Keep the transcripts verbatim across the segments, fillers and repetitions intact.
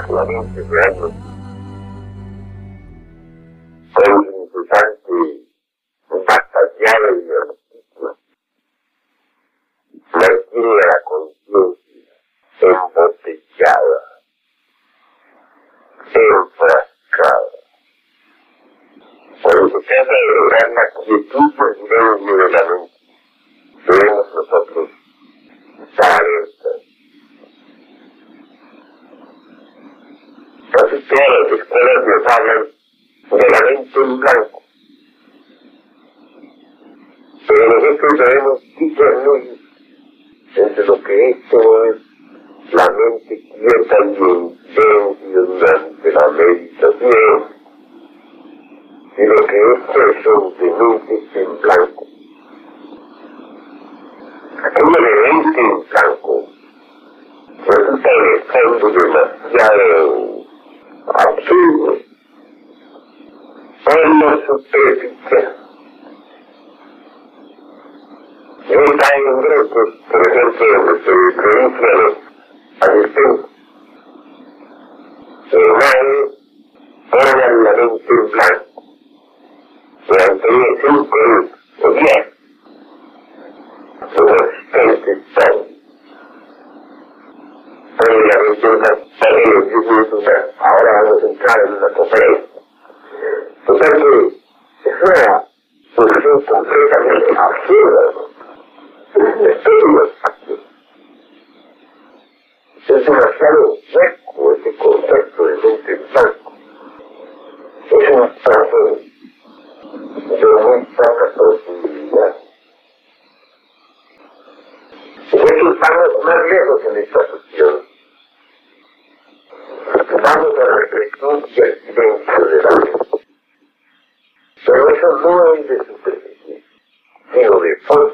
la mente realmente. Es importante batallar en la noticia. Mantiene la conciencia embotellada, enfrascada. Cuando se trata de lograr la quietud por medio de la mente, debemos nosotros estar alertas. Casi todas las escuelas nos hablan de la mente en blanco. Pero nosotros debemos discernir entre lo que esto es la mente quieta y en silencio durante la meditación y lo que es eso de mente en blanco. Aquello de mente en blanco resulta en el fondo demasiado absurdo. Es la superficie. Yo estaba en grupos, por ejemplo, donde se produce a los adultos. Pero nadie pone la mente en blanco durante unos cinco o diez. Los asistentes están. Ponen la mente en blanco para los diez minutos. Ahora vamos a entrar en una conferencia. Total que es una posición completamente absurda. Es demasiado hueco ese concepto de mente en blanco. Es un paso de muy poca posibilidad. Y de hecho estamos más lejos en esta sesión. Vamos a la reflexión y al silencio de la mente. Pero eso no es de superficie, sino de fondo.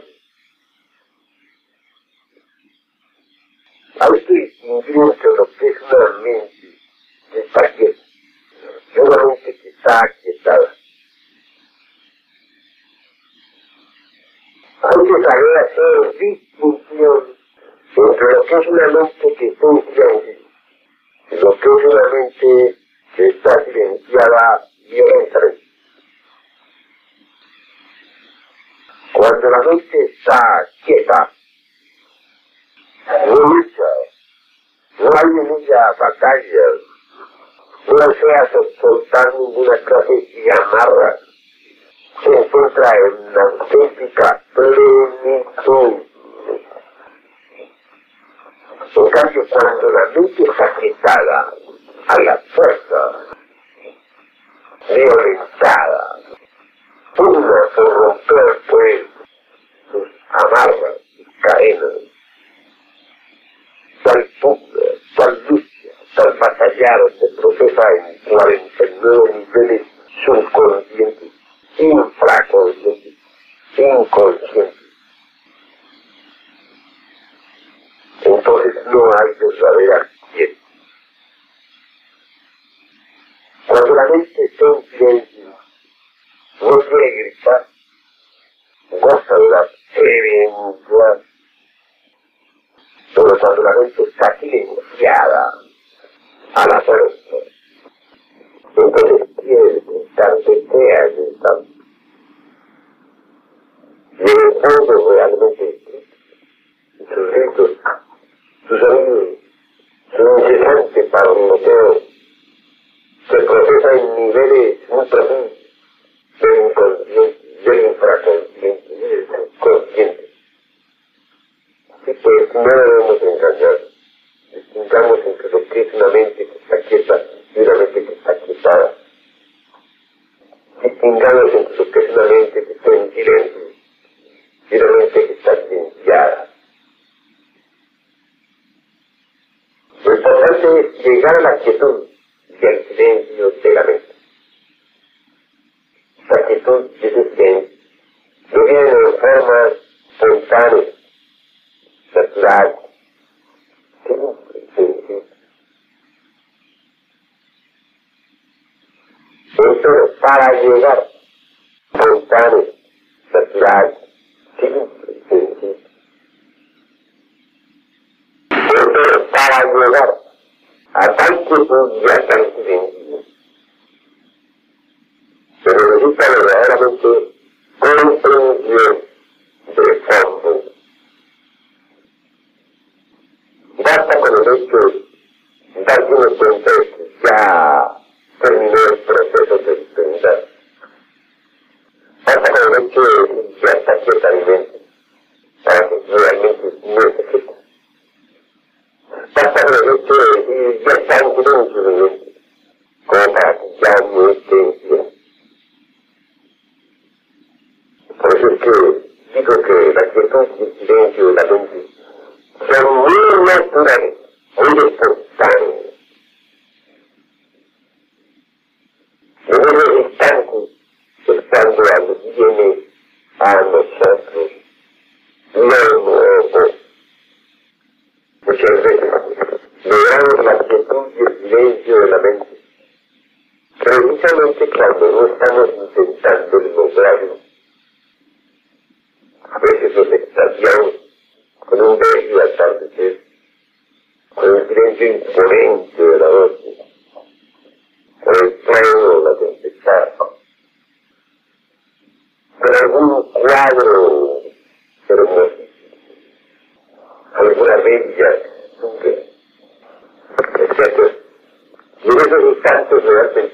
Hay que distinguir entre lo que es una mente que está quieta y una mente que está aquietada. Hay que saber hacer distinción entre lo que es una mente que está en silencio y lo que es una mente que está silenciada violentamente. Cuando la mente está quieta, no lucha, no hay en ella batallas, no desea soltar ninguna clase de amarra, se encuentra en la auténtica plenitud. En cambio, cuando la mente está quitada a la fuerza, violentada, pugna por romper pues sus amarras, sus cadenas, tal pugna, tal lucha, tal batallar se procesa en cuarenta y nueve niveles subconscientes, infraconscientes, inconscientes. Entonces no hay verdadera quietud. Cuando la mente está en silencio, no quiere gritar, goza de la serenidad. Pero cuando la mente está silenciada a la fuerza, entonces quiere gritar, desea gritar. Y en el fondo realmente sus gritos, sus sonidos son interesantes para un noteo. Se procesa en niveles muy profundos del inconsciente, del infraconsciente y del subconsciente. Así pues, no debemos engañar. Distingamos entre lo que es una mente que está quieta y una mente que está quietada. Distingamos entre lo que es una mente que está en silencio y una mente que está silenciada. Lo importante es llegar a la quietud y al silencio de la mente. La quietud y ese silencio no vienen en formas espontáneas, naturales, simple, sencillo. Entonces, para llegar espontáneo, natural, simple, sencillo. Entonces, para llegar a tal quietud y a tal silencio. Se necesita verdaderamente comprensión de fondo. Basta con el hecho de darse unos cuenta de que ya terminó el proceso de dispensación. Basta con el hecho de decir ya está quieta mi mente, para que realmente no se quieta. Basta con el hecho de decir ya está en silencio mi mente, como para que ya no esté en silencio. Por eso es que digo que la quietud y el silencio de la mente son muy naturales, muy espontáneos. No es instante estando a lo que viene a nosotros, no nuevo. Muchas veces logramos la quietud y el silencio de la mente, precisamente cuando no estamos intentando lograrlo. A veces nos extasiamos con un bello atardecer, con el silencio imponente de la noche, con el trueno de la tempestad, con algún cuadro hermosísimo, alguna bella pintura, etcétera. Y en esos instantes realmente